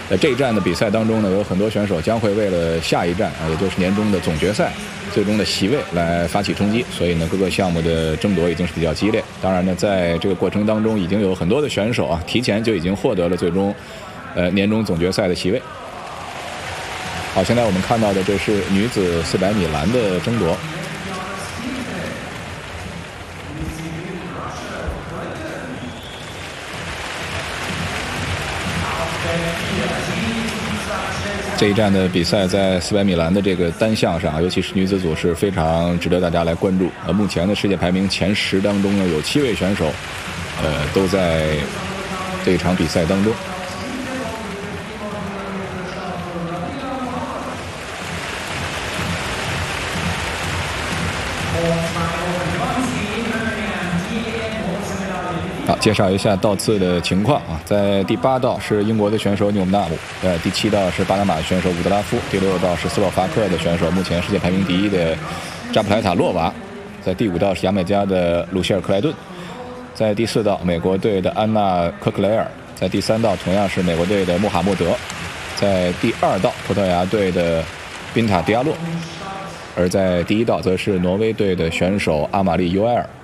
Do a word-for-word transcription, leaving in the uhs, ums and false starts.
在这一站的比赛当中呢，有很多选手将会为了下一站啊，也就是年终的总决赛最终的席位来发起冲击，所以呢，各个项目的争夺已经是比较激烈。当然呢，在这个过程当中，已经有很多的选手啊，提前就已经获得了最终呃年终总决赛的席位。好，现在我们看到的这是女子四百米栏的争夺。这一站的比赛在四百米栏的这个单项上，尤其是女子组是非常值得大家来关注。呃，目前的世界排名前十当中呢，有七位选手，呃，都在这一场比赛当中。好，介绍一下道次的情况啊，在第八道是英国的选手纽姆纳姆，呃，第七道是巴拿马选手伍德拉夫，第六道是斯洛伐克的选手，目前世界排名第一的扎普莱塔洛娃，在第五道是牙买加的鲁谢尔克莱顿，在第四道美国队的安娜科克雷尔，在第三道同样是美国队的穆罕默德，在第二道葡萄牙队的宾塔迪亚洛，而在第一道则是挪威队的选手阿玛丽尤埃尔。